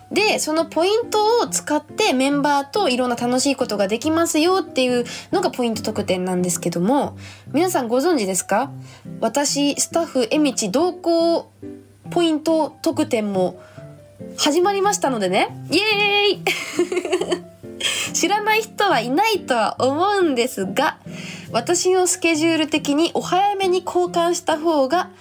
でそのポイントを使ってメンバーといろんな楽しいことができますよっていうのがポイント特典なんですけども、皆さんご存知ですか？私スタッフえみち同行ポイント特典も始まりましたのでね、イエーイ知らない人はいないとは思うんですが、私のスケジュール的にお早めに交換した方が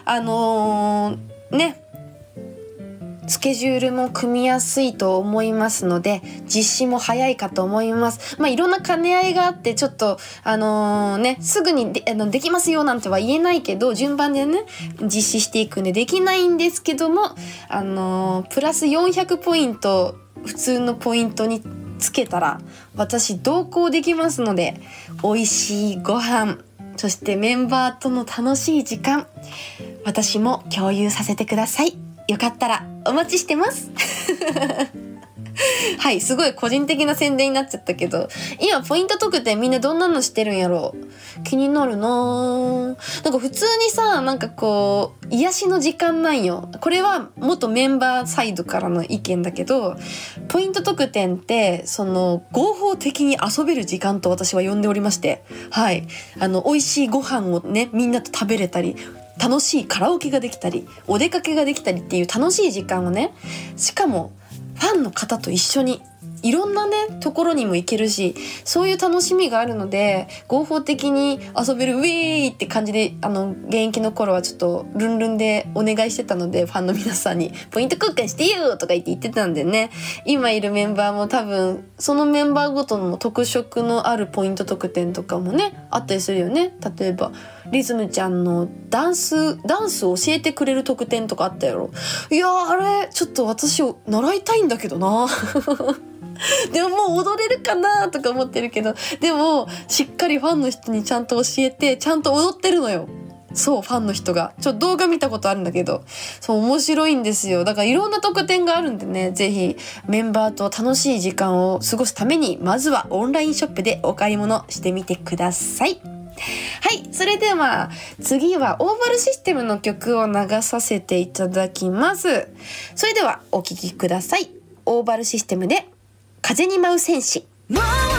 スケジュールも組みやすいと思いますので、実施も早いかと思います。いろんな兼ね合いがあってちょっとすぐに できますよなんては言えないけど、順番でね実施していくんでできないんですけども、プラス400ポイント普通のポイントにつけたら私同行できますので、美味しいご飯、そしてメンバーとの楽しい時間、私も共有させてください。よかったらお待ちしてますはい、すごい個人的な宣伝になっちゃったけど、今ポイント特典みんなどんなのしてるんやろう、気になるな。なんか普通にさ、癒しの時間なんよ。これは元メンバーサイドからの意見だけど、ポイント特典って合法的に遊べる時間と私は呼んでおりまして、はい、美味しいご飯をねみんなと食べれたり、楽しいカラオケができたり、お出かけができたりっていう楽しい時間をね、しかもファンの方と一緒にいろんなねところにも行けるし、そういう楽しみがあるので合法的に遊べるウェーイって感じで、現役の頃はちょっとルンルンでお願いしてたので、ファンの皆さんにポイント交換してよとか言ってたんでね、今いるメンバーも多分そのメンバーごとの特色のあるポイント特典とかもねあったりするよね。例えばリズムちゃんのダンスを教えてくれる特典とかあったやろ。いやあれちょっと私を習いたいんだけどなでももう踊れるかなとか思ってるけど、でもしっかりファンの人にちゃんと教えてちゃんと踊ってるのよ。そう、ファンの人が動画見たことあるんだけど、そう面白いんですよ。だからいろんな特典があるんでね、ぜひメンバーと楽しい時間を過ごすためにまずはオンラインショップでお買い物してみてください。はい、それでは次はオーバルシステムの曲を流させていただきます。それではお聴きください。オーバルシステムで風に舞う戦士。